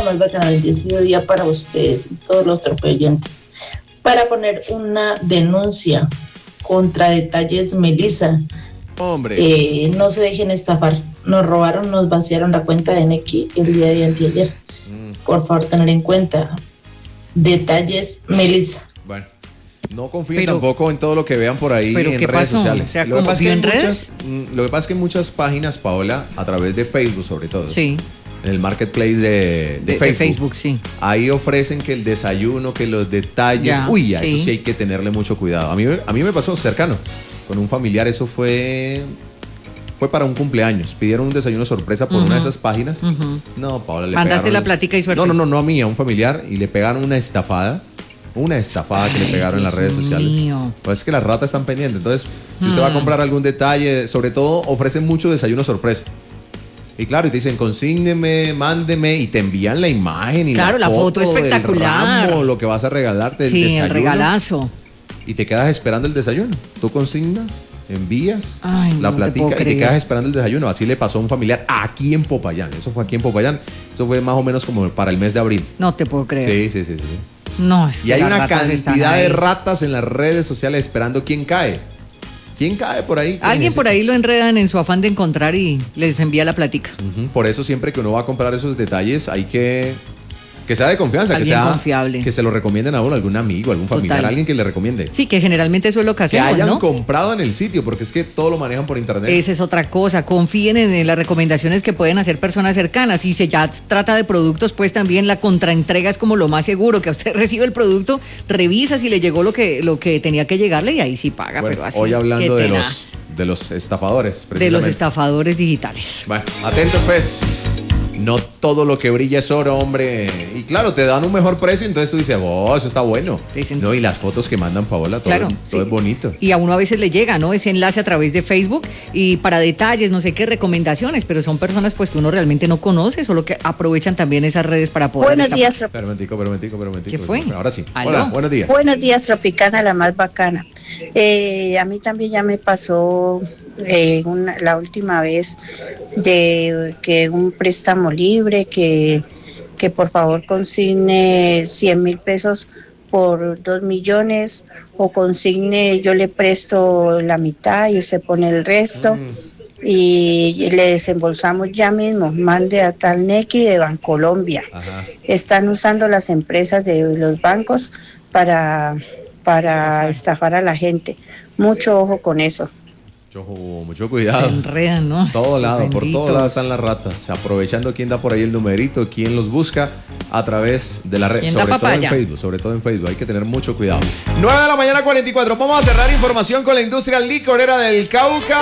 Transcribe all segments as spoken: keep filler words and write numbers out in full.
más bacana, bendecido día para ustedes y todos los tropellantes. Para poner una denuncia contra Detalles Melissa. Hombre. Eh, no se dejen estafar. Nos robaron, nos vaciaron la cuenta de Nequi el día de anteayer. Mm. Por favor, tener en cuenta. Detalles Melissa. Bueno. No confíen pero, tampoco en todo lo que vean por ahí en redes pasó? sociales. O sea, lo, que pasa es que en muchas, redes? lo que pasa es que muchas páginas, Paola, a través de Facebook sobre todo, sí. en el marketplace de, de, de, Facebook, de Facebook, sí. ahí ofrecen que el desayuno, que los detalles, ya, uy, ya, sí. Eso sí hay que tenerle mucho cuidado. A mí, a mí me pasó cercano, con un familiar, eso fue... Fue para un cumpleaños. Pidieron un desayuno sorpresa por uh-huh. una de esas páginas. Uh-huh. No, Paola, le Mandaste pegaron... la plática y suerte. No, no, no, no a mí, a un familiar. Y le pegaron una estafada. Una estafada que Ay, le pegaron Dios en las redes sociales. Mío. Pues es que las ratas están pendientes. Entonces, si hmm. usted va a comprar algún detalle, sobre todo ofrecen mucho desayuno sorpresa. Y claro, y te dicen, consígneme, mándeme, y te envían la imagen y claro, la, la foto, foto espectacular. Del ramo, lo que vas a regalarte, el sí, desayuno. el regalazo. Y te quedas esperando el desayuno. Tú consignas, envías Ay, la no platica te y te quedas esperando el desayuno. Así le pasó a un familiar aquí en Popayán. Eso fue aquí en Popayán. Eso fue más o menos como para el mes de abril. No te puedo creer. Sí, sí, sí, sí. No, es que y hay una cantidad de ratas en las redes sociales esperando quién cae. ¿Quién cae por ahí? Alguien por ahí lo enredan en su afán de encontrar y les envía la plática. Uh-huh. Por eso siempre que uno va a comprar esos detalles hay que... Que sea de confianza, que sea confiable. Que se lo recomienden a uno, algún amigo, algún familiar, Total. alguien que le recomiende. Sí, que generalmente eso es lo que hacemos, Que hayan ¿no? comprado en el sitio, porque es que todo lo manejan por internet. Esa es otra cosa, confíen en las recomendaciones que pueden hacer personas cercanas. Y si ya trata de productos, pues también la contraentrega es como lo más seguro, que usted recibe el producto, revisa si le llegó lo que, lo que tenía que llegarle y ahí sí paga, bueno, pero así. Hoy hablando de los, de los estafadores. De los estafadores digitales. Bueno, atentos pues. No todo lo que brilla es oro, hombre. Y claro, te dan un mejor precio, entonces tú dices, oh, eso está bueno. Dicen, no, y las fotos que mandan, Paola, todo, claro, todo sí. es bonito. Y a uno a veces le llega, ¿no? Ese enlace a través de Facebook y para detalles, no sé qué, recomendaciones, pero son personas pues que uno realmente no conoce, solo que aprovechan también esas redes para poder... Buenos estar... días, Permitico, permitico, permitico. ¿Qué fue? Ahora sí. ¿Aló? Hola, buenos días. Buenos días, Tropicana, la más bacana. Eh, a mí también ya me pasó... Eh, una, la última vez de que un préstamo libre que, que por favor consigne cien mil pesos por dos millones o consigne yo le presto la mitad y usted pone el resto mm. y le desembolsamos ya mismo, mande a tal Nequi de Bancolombia. Ajá. Están usando las empresas de los bancos para, para estafar a la gente, mucho ojo con eso. Mucho, mucho cuidado. Se enredan, ¿no? Todo lado, por todos lados están las ratas, aprovechando quién da por ahí el numerito, quién los busca a través de la red, sobre todo en Facebook, sobre todo en Facebook, hay que tener mucho cuidado. nueve de la mañana, cuarenta y cuatro. Vamos a cerrar información con la industria licorera del Cauca,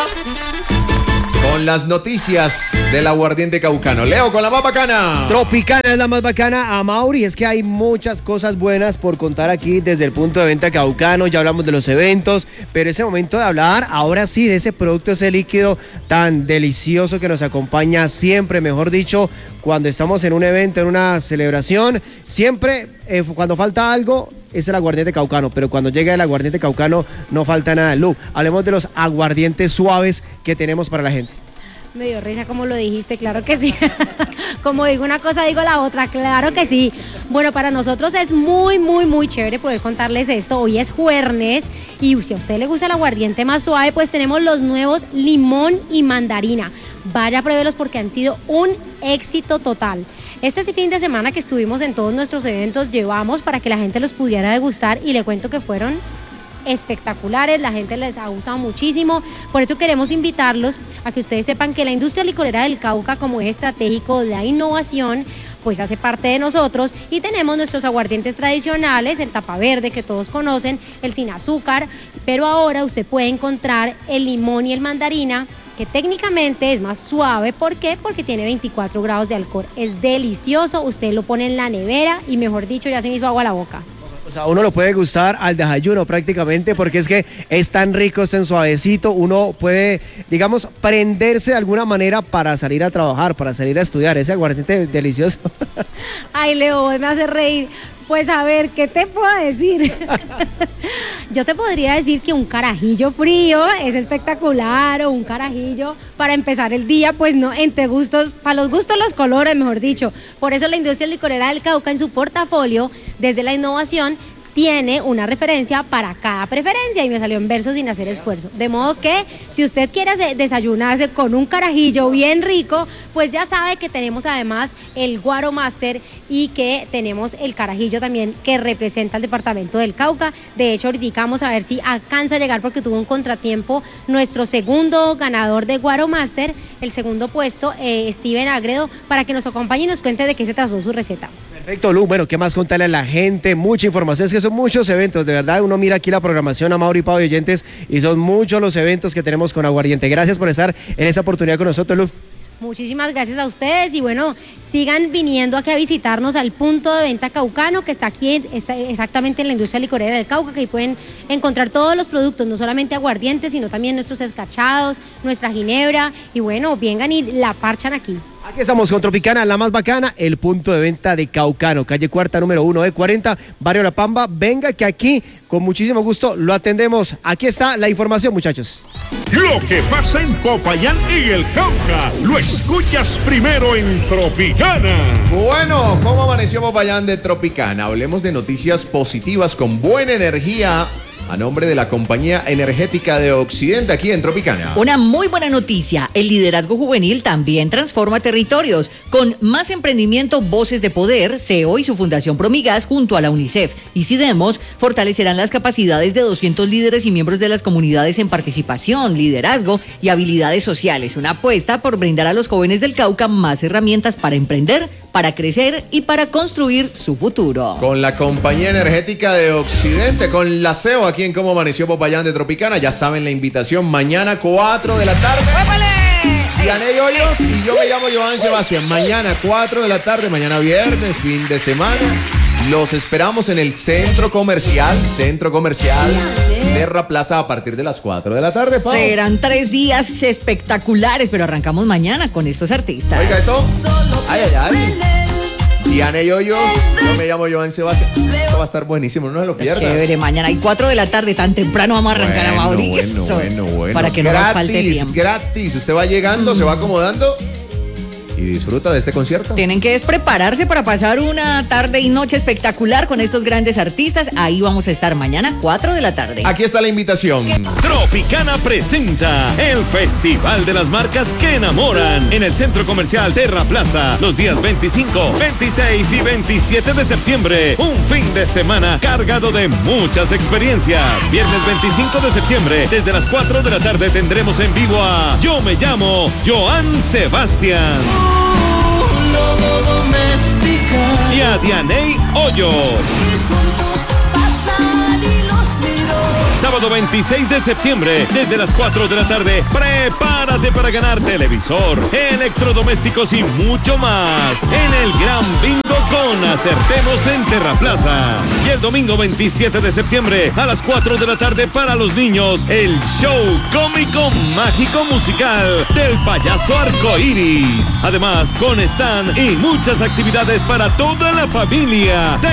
con las noticias del aguardiente caucano. Leo, con la más bacana. Tropicana es la más bacana, a Mauri. Es que hay muchas cosas buenas por contar aquí desde el punto de venta caucano. Ya hablamos de los eventos, pero es el momento de hablar ahora sí de ese producto, ese líquido tan delicioso que nos acompaña siempre, mejor dicho, cuando estamos en un evento, en una celebración. Siempre, eh, cuando falta algo, es el aguardiente caucano, pero cuando llega el aguardiente caucano no falta nada. Lu, hablemos de los aguardientes suaves que tenemos para la gente. Me dio risa como lo dijiste, claro que sí. Como digo una cosa, digo la otra, claro que sí. Bueno, para nosotros es muy, muy, muy chévere poder contarles esto. Hoy es jueves y si a usted le gusta el aguardiente más suave, pues tenemos los nuevos limón y mandarina. Vaya, pruébelos porque han sido un éxito total. Este fin de semana que estuvimos en todos nuestros eventos, llevamos para que la gente los pudiera degustar y le cuento que fueron espectaculares, la gente les ha gustado muchísimo, por eso queremos invitarlos a que ustedes sepan que la industria licorera del Cauca, como eje estratégico de la innovación, pues hace parte de nosotros y tenemos nuestros aguardientes tradicionales, el tapa verde que todos conocen, el sin azúcar, pero ahora usted puede encontrar el limón y el mandarina, que técnicamente es más suave. ¿Por qué? Porque tiene veinticuatro grados de alcohol, es delicioso, usted lo pone en la nevera y mejor dicho ya se me hizo agua a la boca. O sea, uno lo puede gustar al desayuno prácticamente porque es que es tan rico, es tan suavecito, uno puede, digamos, prenderse de alguna manera para salir a trabajar, para salir a estudiar, ese aguardiente delicioso. Ay, Leo, me hace reír, Pues a ver, ¿qué te puedo decir? Yo te podría decir que un carajillo frío es espectacular, o un carajillo para empezar el día, pues no, entre gustos, para los gustos los colores, mejor dicho. Por eso la industria licorera del Cauca en su portafolio, desde la innovación, tiene una referencia para cada preferencia, y me salió en verso sin hacer esfuerzo. De modo que si usted quiere desayunarse con un carajillo bien rico, pues ya sabe que tenemos además el Guaro Master y que tenemos el carajillo también que representa al departamento del Cauca. De hecho, ahorita vamos a ver si alcanza a llegar, porque tuvo un contratiempo nuestro segundo ganador de Guaro Master, el segundo puesto, eh, Steven Agredo, para que nos acompañe y nos cuente de qué se trató su receta. Perfecto, Lu. Bueno, ¿qué más contarle a la gente? Mucha información, es que son muchos eventos, de verdad. Uno mira aquí la programación a Mauro y Pau y oyentes, y son muchos los eventos que tenemos con Aguardiente. Gracias por estar en esa oportunidad con nosotros, Lu. Muchísimas gracias a ustedes, y bueno, sigan viniendo aquí a visitarnos al punto de venta Caucano, que está aquí está exactamente en la industria licorera del Cauca, que ahí pueden encontrar todos los productos, no solamente aguardientes, sino también nuestros escarchados, nuestra ginebra, y bueno, vengan y la parchan aquí. Aquí estamos con Tropicana, la más bacana, el punto de venta de Caucano, calle Cuarta, número uno de cuarenta, barrio La Pamba. Venga que aquí, con muchísimo gusto, lo atendemos. Aquí está la información, muchachos. Lo que pasa en Popayán y el Cauca, lo escuchas primero en Tropicana. Bueno, ¿cómo amaneció Popayán de Tropicana? Hablemos de noticias positivas con buena energía, a nombre de la Compañía Energética de Occidente, aquí en Tropicana. Una muy buena noticia: el liderazgo juvenil también transforma territorios. Con Más Emprendimiento, Voces de Poder, C E O y su Fundación Promigas, junto a la UNICEF y Sidemos, fortalecerán las capacidades de doscientos líderes y miembros de las comunidades en participación, liderazgo y habilidades sociales. Una apuesta por brindar a los jóvenes del Cauca más herramientas para emprender, para crecer y para construir su futuro. Con la Compañía Energética de Occidente, con la C E O aquí en Cómo Amaneció Popayán de Tropicana. Ya saben la invitación, mañana cuatro de la tarde. Dianey Hoyos y yo me llamo Joan Sebastián. Mañana cuatro de la tarde, mañana viernes, fin de semana. Los esperamos en el centro comercial, centro comercial Terra Plaza, a partir de las cuatro de la tarde, Pau. Serán tres días espectaculares, pero arrancamos mañana con estos artistas. Oiga, esto. Ay, ay, ay. Diana y Hoyos, yo me llamo Joan Sebastián. Esto va a estar buenísimo, no se lo pierdas. Chévere, mañana hay cuatro de la tarde, tan temprano vamos a arrancar bueno, a Mauri. Bueno, bueno, bueno. Para que no gratis, nos falte tiempo. Gratis, usted va llegando, mm. se va acomodando y disfruta de este concierto. Tienen que prepararse para pasar una tarde y noche espectacular con estos grandes artistas. Ahí vamos a estar mañana, cuatro de la tarde. Aquí está la invitación. Tropicana presenta el Festival de las Marcas que Enamoran en el Centro Comercial Terra Plaza los días veinticinco, veintiséis y veintisiete de septiembre. Un fin de semana cargado de muchas experiencias. Viernes veinticinco de septiembre, desde las cuatro de la tarde, tendremos en vivo a Yo Me Llamo Joan Sebastián y a Dianey Hoyos. Sábado veintiséis de septiembre, desde las cuatro de la tarde, prepárate para ganar televisor, electrodomésticos y mucho más en el Gran Bingo con Acertemos en Terra Plaza. Y el domingo veintisiete de septiembre, a las cuatro de la tarde, para los niños, el show cómico mágico musical del Payaso Arcoíris. Además, con stand y muchas actividades para toda la familia.